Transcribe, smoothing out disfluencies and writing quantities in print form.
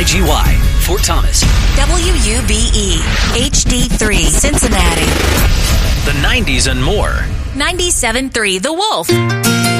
WIGY, Fort Thomas. WUBE, HD3, Cincinnati. The 90s and more. 97.3 The Wolf.